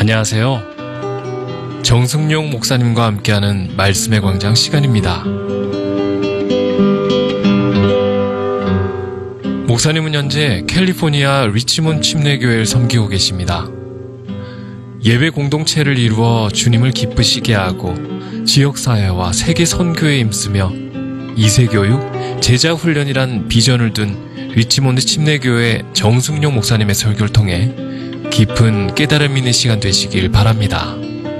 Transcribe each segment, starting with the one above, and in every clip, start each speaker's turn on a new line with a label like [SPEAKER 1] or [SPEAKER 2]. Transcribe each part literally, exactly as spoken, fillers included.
[SPEAKER 1] 안녕하세요. 정승용 목사님과 함께하는 말씀의 광장 시간입니다. 목사님은 현재 캘리포니아 리치몬드 침례교회를 섬기고 계십니다. 예배 공동체를 이루어 주님을 기쁘시게 하고 지역사회와 세계 선교에 힘쓰며 이세교육, 제자훈련이란 비전을 둔 리치몬드 침례교회 정승용 목사님의 설교를 통해 깊은 깨달음 있는 시간 되시길 바랍니다.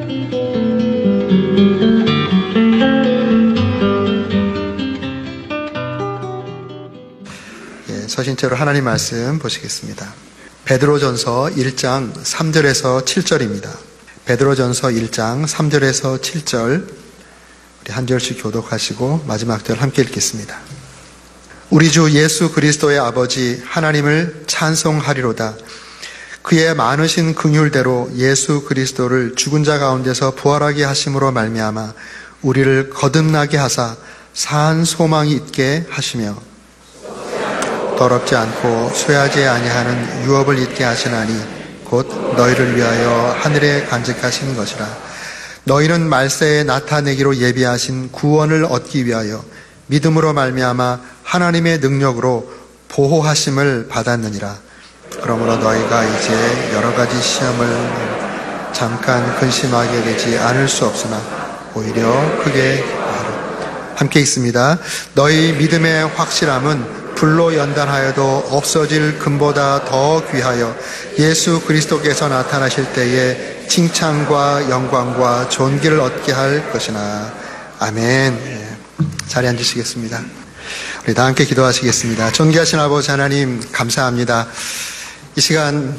[SPEAKER 2] 예, 서신체로 하나님 말씀 보시겠습니다. 베드로전서 일 장 삼 절에서 칠 절입니다. 베드로전서 일 장 삼 절에서 칠 절, 우리 한 절씩 교독하시고 마지막 절 함께 읽겠습니다. 우리 주 예수 그리스도의 아버지 하나님을 찬송하리로다. 그의 많으신 긍휼대로 예수 그리스도를 죽은 자 가운데서 부활하게 하심으로 말미암아 우리를 거듭나게 하사 산 소망이 있게 하시며 더럽지 않고 쇠하지 아니하는 유업을 잊게 하시나니 곧 너희를 위하여 하늘에 간직하신 것이라. 너희는 말세에 나타내기로 예비하신 구원을 얻기 위하여 믿음으로 말미암아 하나님의 능력으로 보호하심을 받았느니라. 그러므로 너희가 이제 여러 가지 시험을 잠깐 근심하게 되지 않을 수 없으나 오히려 크게 바로 함께 있습니다. 너희 믿음의 확실함은 불로 연단하여도 없어질 금보다 더 귀하여 예수 그리스도께서 나타나실 때에 칭찬과 영광과 존귀를 얻게 할 것이나. 아멘. 자리에 앉으시겠습니다. 우리 다 함께 기도하시겠습니다. 존귀하신 아버지 하나님, 감사합니다. 이 시간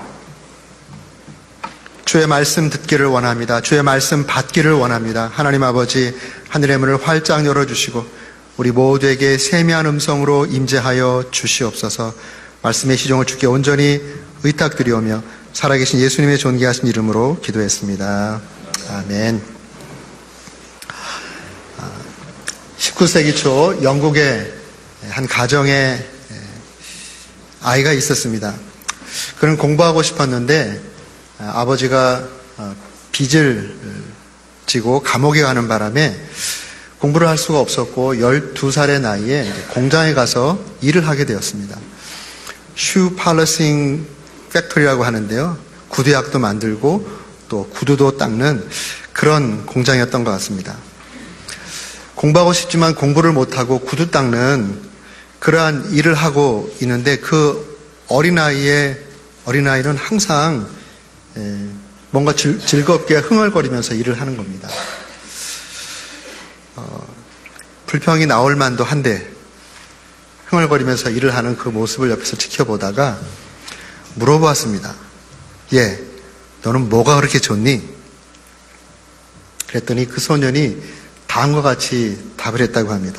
[SPEAKER 2] 주의 말씀 듣기를 원합니다. 주의 말씀 받기를 원합니다. 하나님 아버지, 하늘의 문을 활짝 열어주시고 우리 모두에게 세미한 음성으로 임재하여 주시옵소서. 말씀의 시종을 주께 온전히 의탁드리오며 살아계신 예수님의 존귀하신 이름으로 기도했습니다. 아멘. 십구 세기 초 영국의 한 가정에 아이가 있었습니다. 그는 공부하고 싶었는데 아버지가 빚을 지고 감옥에 가는 바람에 공부를 할 수가 없었고 열두 살의 나이에 공장에 가서 일을 하게 되었습니다. 슈 팔러싱 팩토리라고 하는데요. 구두약도 만들고 또 구두도 닦는 그런 공장이었던 것 같습니다. 공부하고 싶지만 공부를 못하고 구두 닦는 그러한 일을 하고 있는데 그 어린아이의, 어린아이는 항상 뭔가 즐겁게 흥얼거리면서 일을 하는 겁니다. 어, 불평이 나올 만도 한데 흥얼거리면서 일을 하는 그 모습을 옆에서 지켜보다가 물어보았습니다. 얘, 너는 뭐가 그렇게 좋니? 그랬더니 그 소년이 다음과 같이 답을 했다고 합니다.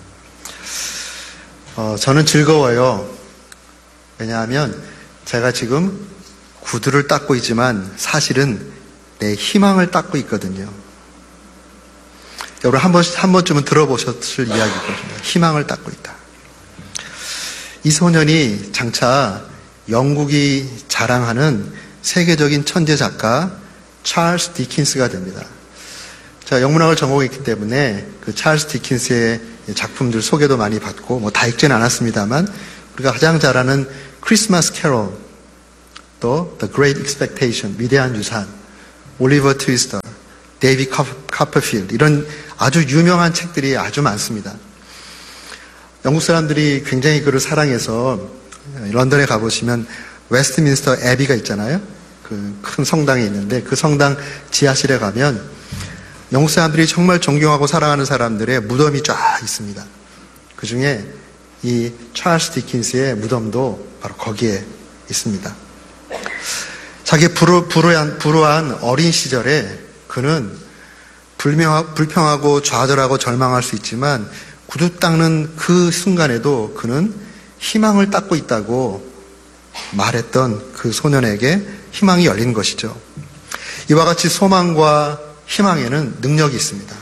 [SPEAKER 2] 어, 저는 즐거워요. 왜냐하면 제가 지금 구두를 닦고 있지만 사실은 내 희망을 닦고 있거든요. 여러분 한 번, 한 번쯤은 들어보셨을 이야기거든요. 희망을 닦고 있다. 이 소년이 장차 영국이 자랑하는 세계적인 천재 작가 찰스 디킨스가 됩니다. 제가 영문학을 전공했기 때문에 그 찰스 디킨스의 작품들 소개도 많이 받고 뭐 다 읽지는 않았습니다만 우리가 가장 잘 아는 크리스마스 캐롤, 또 The Great Expectation, 위대한 유산, 올리버 트위스터, 데이비 카퍼필드, 이런 아주 유명한 책들이 아주 많습니다. 영국 사람들이 굉장히 그를 사랑해서 런던에 가보시면 웨스트민스터 애비가 있잖아요. 그 큰 성당에 있는데 그 성당 지하실에 가면 영국 사람들이 정말 존경하고 사랑하는 사람들의 무덤이 쫙 있습니다. 그 중에 이 찰스 디킨스의 무덤도 바로 거기에 있습니다. 자기 불우, 불우한, 불우한 어린 시절에 그는 불명하, 불평하고 좌절하고 절망할 수 있지만 구두 닦는 그 순간에도 그는 희망을 닦고 있다고 말했던 그 소년에게 희망이 열린 것이죠. 이와 같이 소망과 희망에는 능력이 있습니다.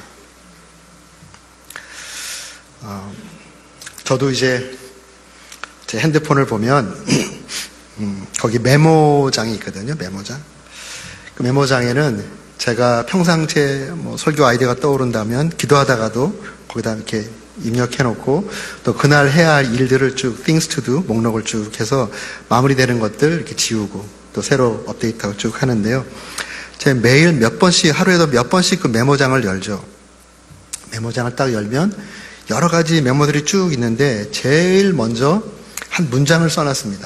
[SPEAKER 2] 어, 저도 이제 제 핸드폰을 보면 음, 거기 메모장이 있거든요. 메모장. 그 메모장에는 제가 평상시에 뭐 설교 아이디어가 떠오른다면 기도하다가도 거기다 이렇게 입력해놓고 또 그날 해야 할 일들을 쭉 things to do 목록을 쭉 해서 마무리되는 것들 이렇게 지우고 또 새로 업데이트하고 쭉 하는데요. 제가 매일 몇 번씩 하루에도 몇 번씩 그 메모장을 열죠. 메모장을 딱 열면 여러 가지 메모들이 쭉 있는데 제일 먼저 한 문장을 써놨습니다.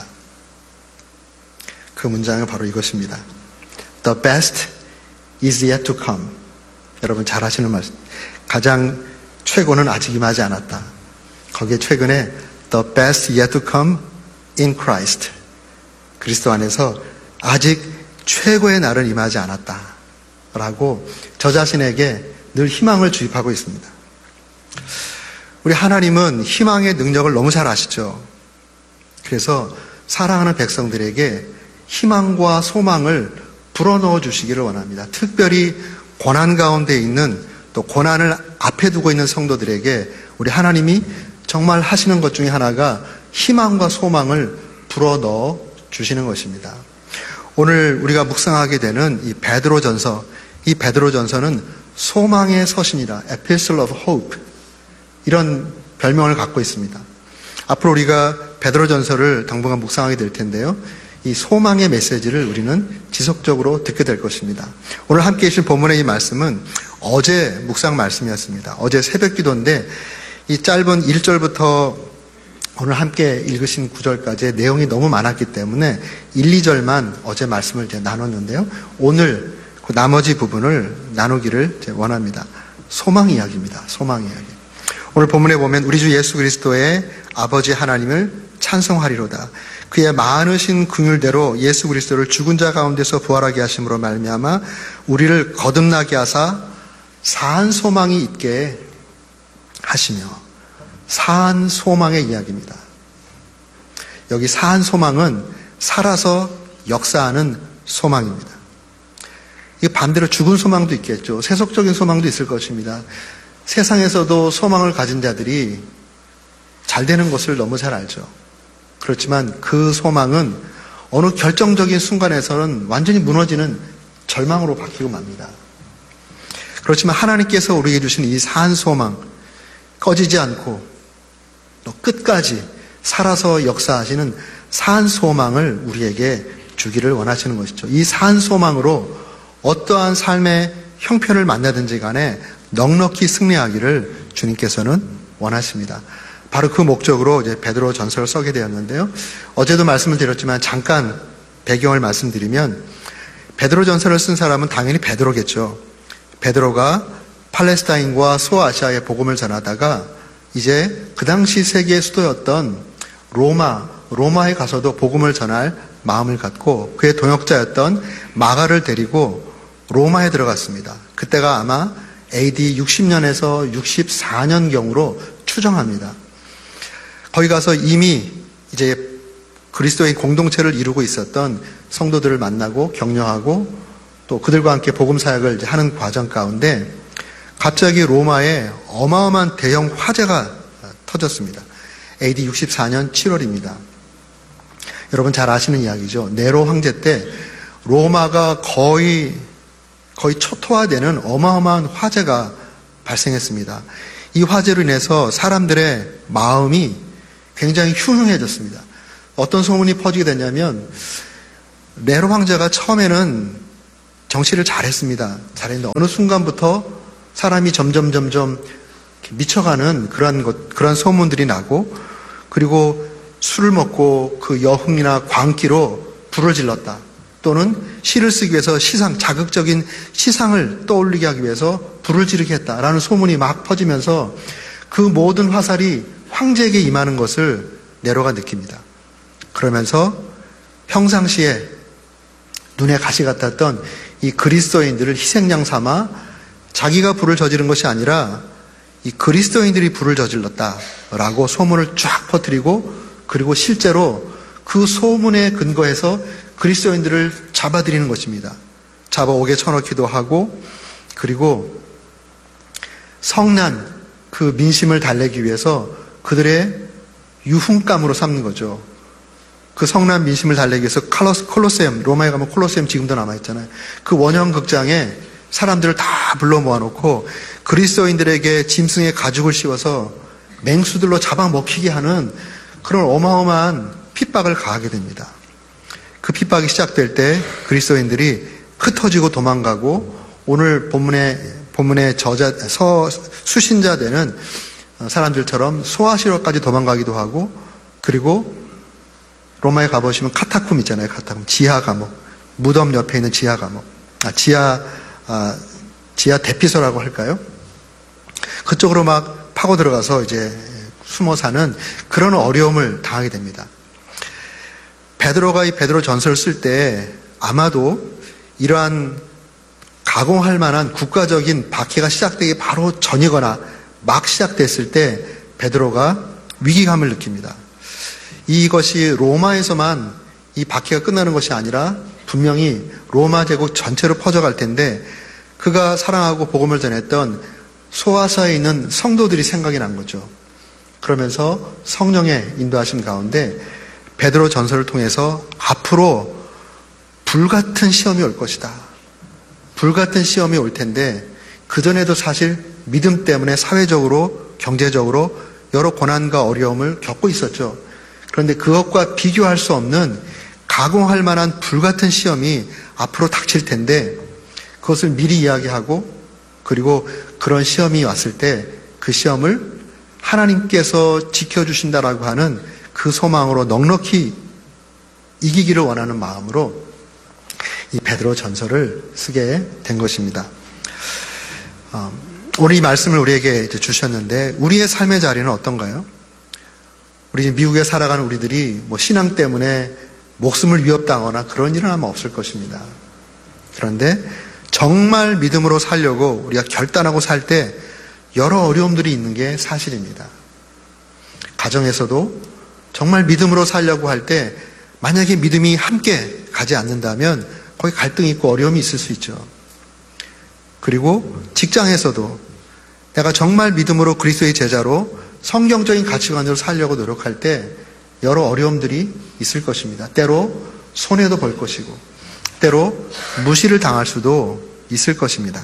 [SPEAKER 2] 그 문장은 바로 이것입니다. The best is yet to come. 여러분 잘 아시는 말씀. 가장 최고는 아직 임하지 않았다. 거기에 최근에 The best yet to come in Christ. 그리스도 안에서 아직 최고의 날은 임하지 않았다. 라고 저 자신에게 늘 희망을 주입하고 있습니다. 우리 하나님은 희망의 능력을 너무 잘 아시죠. 그래서 사랑하는 백성들에게 희망과 소망을 불어넣어 주시기를 원합니다. 특별히 고난 가운데 있는 또 고난을 앞에 두고 있는 성도들에게 우리 하나님이 정말 하시는 것 중에 하나가 희망과 소망을 불어넣어 주시는 것입니다. 오늘 우리가 묵상하게 되는 이 베드로전서, 이 베드로전서는 소망의 서신이라 Epistle of Hope 이런 별명을 갖고 있습니다. 앞으로 우리가 베드로전서를 당분간 묵상하게 될 텐데요. 이 소망의 메시지를 우리는 지속적으로 듣게 될 것입니다. 오늘 함께 계신 본문의 이 말씀은 어제 묵상 말씀이었습니다. 어제 새벽 기도인데 이 짧은 일 절부터 오늘 함께 읽으신 구 절까지의 내용이 너무 많았기 때문에 일, 이 절만 어제 말씀을 이제 나눴는데요. 오늘 그 나머지 부분을 나누기를 이제 원합니다. 소망 이야기입니다. 소망 이야기. 오늘 본문에 보면 우리 주 예수 그리스도의 아버지 하나님을 찬송하리로다. 그의 많으신 긍휼대로 예수 그리스도를 죽은 자 가운데서 부활하게 하심으로 말미암아 우리를 거듭나게 하사 사한 소망이 있게 하시며, 사한 소망의 이야기입니다. 여기 사한 소망은 살아서 역사하는 소망입니다. 이 반대로 죽은 소망도 있겠죠. 세속적인 소망도 있을 것입니다. 세상에서도 소망을 가진 자들이 잘 되는 것을 너무 잘 알죠. 그렇지만 그 소망은 어느 결정적인 순간에서는 완전히 무너지는 절망으로 바뀌고 맙니다. 그렇지만 하나님께서 우리에게 주신 이 사한 소망, 꺼지지 않고 또 끝까지 살아서 역사하시는 사한 소망을 우리에게 주기를 원하시는 것이죠. 이 사한 소망으로 어떠한 삶의 형편을 만나든지 간에 넉넉히 승리하기를 주님께서는 원하십니다. 바로 그 목적으로 이제 베드로 전서를 써게 되었는데요. 어제도 말씀을 드렸지만 잠깐 배경을 말씀드리면 베드로 전서를 쓴 사람은 당연히 베드로겠죠. 베드로가 팔레스타인과 소아시아에 복음을 전하다가 이제 그 당시 세계의 수도였던 로마, 로마에 가서도 복음을 전할 마음을 갖고 그의 동역자였던 마가를 데리고 로마에 들어갔습니다. 그때가 아마 에이디 육십 년에서 육십사 년경으로 추정합니다. 거기 가서 이미 이제 그리스도의 공동체를 이루고 있었던 성도들을 만나고 격려하고 또 그들과 함께 복음 사역을 하는 과정 가운데 갑자기 로마에 어마어마한 대형 화재가 터졌습니다. 에이디 육십사 년 칠월입니다. 여러분 잘 아시는 이야기죠. 네로 황제 때 로마가 거의 거의 초토화되는 어마어마한 화재가 발생했습니다. 이 화재로 인해서 사람들의 마음이 굉장히 흉흉해졌습니다. 어떤 소문이 퍼지게 됐냐면 네로 황제가 처음에는 정치를 잘했습니다. 잘했는데 어느 순간부터 사람이 점점 점점 미쳐가는 그러한 것, 그러한 소문들이 나고 그리고 술을 먹고 그 여흥이나 광기로 불을 질렀다. 또는 시를 쓰기 위해서 시상, 자극적인 시상을 떠올리게 하기 위해서 불을 지르게 했다라는 소문이 막 퍼지면서 그 모든 화살이 황제에게 임하는 것을 네로가 느낍니다. 그러면서 평상시에 눈에 가시 같았던 이 그리스도인들을 희생양 삼아 자기가 불을 저지른 것이 아니라 이 그리스도인들이 불을 저질렀다라고 소문을 쫙 퍼뜨리고 그리고 실제로 그 소문에 근거해서 그리스도인들을 잡아들이는 것입니다. 잡아오게 쳐넣기도 하고 그리고 성난 그 민심을 달래기 위해서 그들의 유흥감으로 삼는 거죠. 그 성난 민심을 달래기 위해서 콜로세움, 로마에 가면 콜로세움 지금도 남아있잖아요. 그 원형 극장에 사람들을 다 불러 모아놓고 그리스도인들에게 짐승의 가죽을 씌워서 맹수들로 잡아먹히게 하는 그런 어마어마한 핍박을 가하게 됩니다. 그 핍박이 시작될 때 그리스도인들이 흩어지고 도망가고 오늘 본문의, 본문의 저자, 서, 수신자 되는 사람들처럼 소아시로까지 도망가기도 하고 그리고 로마에 가보시면 카타쿰 있잖아요. 카타쿰. 지하 감옥. 무덤 옆에 있는 지하 감옥. 아, 지하, 아, 지하 대피소라고 할까요? 그쪽으로 막 파고 들어가서 이제 숨어 사는 그런 어려움을 당하게 됩니다. 베드로가 이 베드로 전서를 쓸 때 아마도 이러한 가공할 만한 국가적인 박해가 시작되기 바로 전이거나 막 시작됐을 때 베드로가 위기감을 느낍니다. 이것이 로마에서만 이 박해가 끝나는 것이 아니라 분명히 로마 제국 전체로 퍼져갈 텐데 그가 사랑하고 복음을 전했던 소아사에 있는 성도들이 생각이 난 거죠. 그러면서 성령의 인도하심 가운데 베드로 전서를 통해서 앞으로 불같은 시험이 올 것이다. 불같은 시험이 올 텐데 그전에도 사실 믿음 때문에 사회적으로 경제적으로 여러 고난과 어려움을 겪고 있었죠. 그런데 그것과 비교할 수 없는 가공할 만한 불같은 시험이 앞으로 닥칠 텐데 그것을 미리 이야기하고 그리고 그런 시험이 왔을 때 그 시험을 하나님께서 지켜주신다라고 하는 그 소망으로 넉넉히 이기기를 원하는 마음으로 이 베드로 전서를 쓰게 된 것입니다. 어, 오늘 이 말씀을 우리에게 이제 주셨는데 우리의 삶의 자리는 어떤가요? 우리 미국에 살아가는 우리들이 뭐 신앙 때문에 목숨을 위협당하거나 그런 일은 아마 없을 것입니다. 그런데 정말 믿음으로 살려고 우리가 결단하고 살 때 여러 어려움들이 있는 게 사실입니다. 가정에서도 정말 믿음으로 살려고 할 때 만약에 믿음이 함께 가지 않는다면 거기 갈등이 있고 어려움이 있을 수 있죠. 그리고 직장에서도 내가 정말 믿음으로 그리스도의 제자로 성경적인 가치관으로 살려고 노력할 때 여러 어려움들이 있을 것입니다. 때로 손해도 볼 것이고 때로 무시를 당할 수도 있을 것입니다.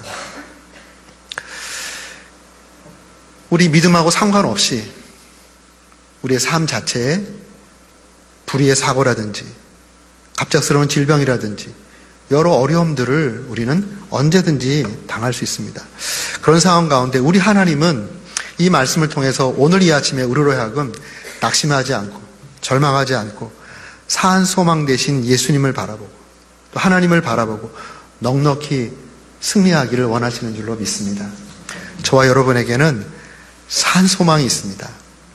[SPEAKER 2] 우리 믿음하고 상관없이 우리의 삶 자체에 불의의 사고라든지 갑작스러운 질병이라든지 여러 어려움들을 우리는 언제든지 당할 수 있습니다. 그런 상황 가운데 우리 하나님은 이 말씀을 통해서 오늘 이 아침에 우리로 하여금 낙심하지 않고 절망하지 않고 사한 소망 대신 예수님을 바라보고 또 하나님을 바라보고 넉넉히 승리하기를 원하시는 줄로 믿습니다. 저와 여러분에게는 사한 소망이 있습니다.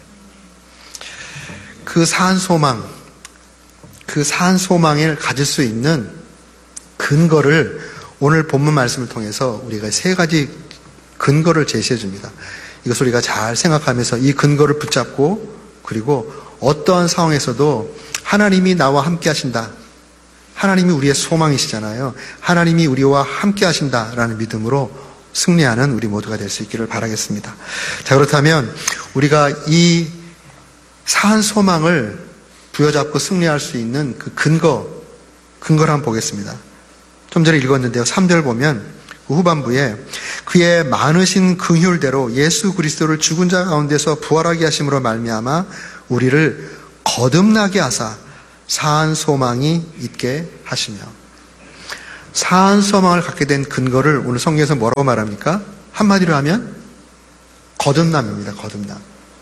[SPEAKER 2] 그 사한 소망, 그 사한 소망을 가질 수 있는 근거를 오늘 본문 말씀을 통해서 우리가 세 가지 근거를 제시해 줍니다. 이것을 우리가 잘 생각하면서 이 근거를 붙잡고 그리고 어떠한 상황에서도 하나님이 나와 함께 하신다. 하나님이 우리의 소망이시잖아요. 하나님이 우리와 함께 하신다라는 믿음으로 승리하는 우리 모두가 될 수 있기를 바라겠습니다. 자, 그렇다면 우리가 이 사한 소망을 부여잡고 승리할 수 있는 그 근거, 근거를 한번 보겠습니다. 좀 전에 읽었는데요. 삼 절 보면 후반부에 그의 많으신 긍휼대로 예수 그리스도를 죽은 자 가운데서 부활하게 하심으로 말미암아 우리를 거듭나게 하사 사한 소망이 있게 하시며, 사한 소망을 갖게 된 근거를 오늘 성경에서 뭐라고 말합니까? 한마디로 하면 거듭남입니다. 거듭남.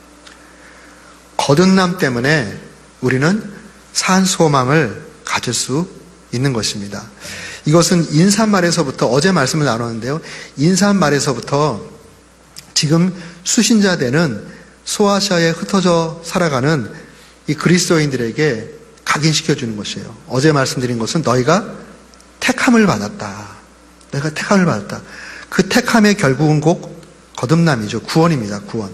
[SPEAKER 2] 거듭남 때문에 우리는 사한 소망을 가질 수 있는 것입니다. 이것은 인사말에서부터, 어제 말씀을 나눴는데요, 인사말에서부터 지금 수신자 되는 소아시아에 흩어져 살아가는 이 그리스도인들에게 각인시켜주는 것이에요. 어제 말씀드린 것은 너희가 택함을 받았다. 너희가 택함을 받았다. 그 택함의 결국은 곧 거듭남이죠. 구원입니다. 구원.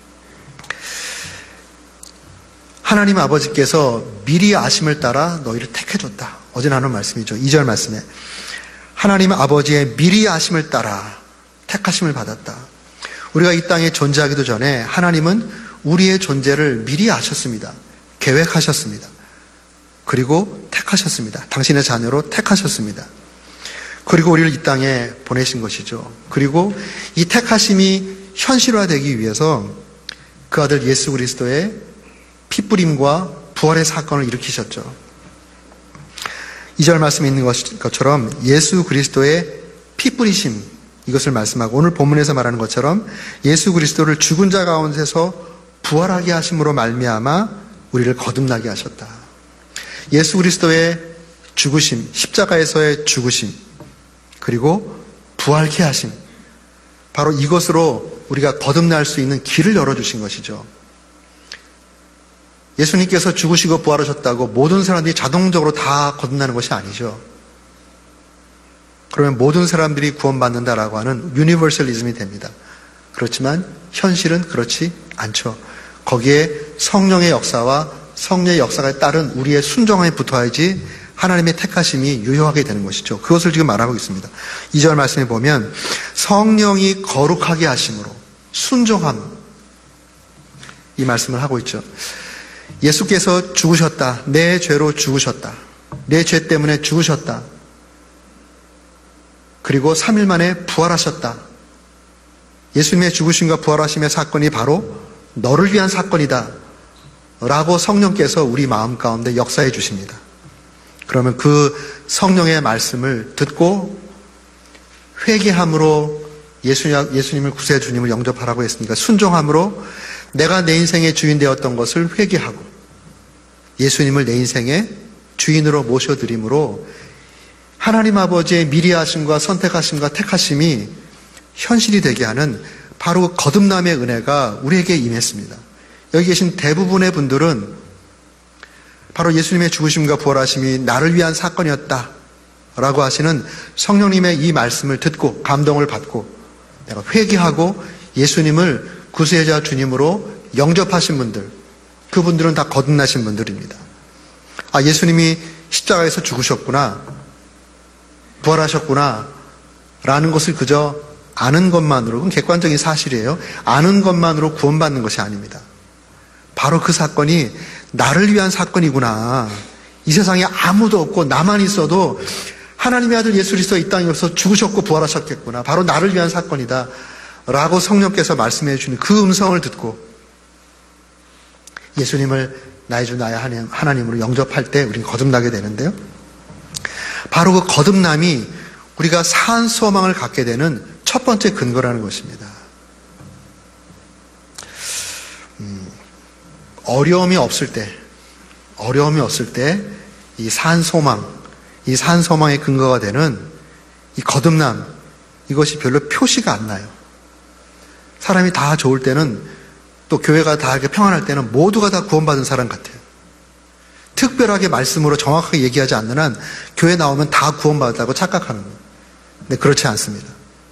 [SPEAKER 2] 하나님 아버지께서 미리 아심을 따라 너희를 택해줬다. 어제 나눈 말씀이죠. 이 절 말씀에 하나님 아버지의 미리 아심을 따라 택하심을 받았다. 우리가 이 땅에 존재하기도 전에 하나님은 우리의 존재를 미리 아셨습니다. 계획하셨습니다. 그리고 택하셨습니다. 당신의 자녀로 택하셨습니다. 그리고 우리를 이 땅에 보내신 것이죠. 그리고 이 택하심이 현실화되기 위해서 그 아들 예수 그리스도의 피뿌림과 부활의 사건을 일으키셨죠. 이 절 말씀에 있는 것처럼 예수 그리스도의 피뿌리심, 이것을 말씀하고 오늘 본문에서 말하는 것처럼 예수 그리스도를 죽은 자 가운데서 부활하게 하심으로 말미암아 우리를 거듭나게 하셨다. 예수 그리스도의 죽으심, 십자가에서의 죽으심, 그리고 부활케 하심, 바로 이것으로 우리가 거듭날 수 있는 길을 열어주신 것이죠. 예수님께서 죽으시고 부활하셨다고 모든 사람들이 자동적으로 다 거듭나는 것이 아니죠. 그러면 모든 사람들이 구원받는다라고 하는 유니버설리즘이 됩니다. 그렇지만 현실은 그렇지 않죠. 거기에 성령의 역사와 성령의 역사가 따른 우리의 순종함이 붙어야지 하나님의 택하심이 유효하게 되는 것이죠. 그것을 지금 말하고 있습니다. 이 절 말씀에 보면 성령이 거룩하게 하심으로 순종함, 이 말씀을 하고 있죠. 예수께서 죽으셨다. 내 죄로 죽으셨다. 내 죄 때문에 죽으셨다. 그리고 삼 일 만에 부활하셨다. 예수님의 죽으심과 부활하심의 사건이 바로 너를 위한 사건이다 라고 성령께서 우리 마음 가운데 역사해 주십니다. 그러면 그 성령의 말씀을 듣고 회개함으로 예수님, 예수님을 구세주 주님을 영접하라고 했으니까 순종함으로 내가 내 인생의 주인 되었던 것을 회개하고 예수님을 내 인생의 주인으로 모셔드림으로 하나님 아버지의 미리하심과 선택하심과 택하심이 현실이 되게 하는 바로 거듭남의 은혜가 우리에게 임했습니다. 여기 계신 대부분의 분들은 바로 예수님의 죽으심과 부활하심이 나를 위한 사건이었다 라고 하시는 성령님의 이 말씀을 듣고 감동을 받고 내가 회개하고 예수님을 구세자 주님으로 영접하신 분들, 그분들은 다 거듭나신 분들입니다. 아, 예수님이 십자가에서 죽으셨구나, 부활하셨구나 라는 것을 그저 아는 것만으로, 그건 객관적인 사실이에요. 아는 것만으로 구원받는 것이 아닙니다. 바로 그 사건이 나를 위한 사건이구나. 이 세상에 아무도 없고 나만 있어도 하나님의 아들 예수 그리스도 이 땅에 오셔서 죽으셨고 부활하셨겠구나. 바로 나를 위한 사건이다 라고 성령께서 말씀해 주는 그 음성을 듣고 예수님을 나의 주 나의 하나님으로 영접할 때 우리는 거듭나게 되는데요. 바로 그 거듭남이 우리가 산 소망을 갖게 되는 첫 번째 근거라는 것입니다. 음, 어려움이 없을 때, 어려움이 없을 때 이 산 소망, 이 산 소망의 근거가 되는 이 거듭남, 이것이 별로 표시가 안 나요. 사람이 다 좋을 때는, 또 교회가 다 이렇게 평안할 때는 모두가 다 구원받은 사람 같아요. 특별하게 말씀으로 정확하게 얘기하지 않는 한 교회 나오면 다 구원받았다고 착각하는 거예요. 근데 그렇지 않습니다.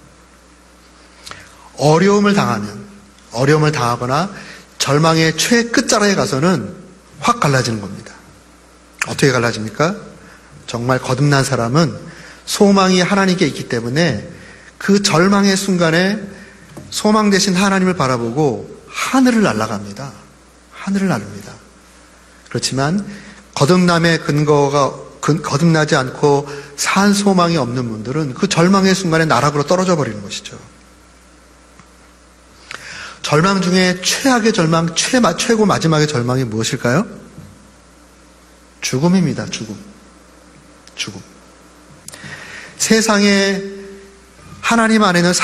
[SPEAKER 2] 어려움을 당하면, 어려움을 당하거나 절망의 최 끝자락에 가서는 확 갈라지는 겁니다. 어떻게 갈라집니까? 정말 거듭난 사람은 소망이 하나님께 있기 때문에 그 절망의 순간에 소망 대신 하나님을 바라보고 하늘을 날아갑니다. 하늘을 나릅니다. 그렇지만 거듭남의 근거가 거듭나지 않고 산 소망이 없는 분들은 그 절망의 순간에 나락으로 떨어져 버리는 것이죠. 절망 중에 최악의 절망, 최, 최고 마지막의 절망이 무엇일까요? 죽음입니다. 죽음. 죽음. 세상에 하나님 안에는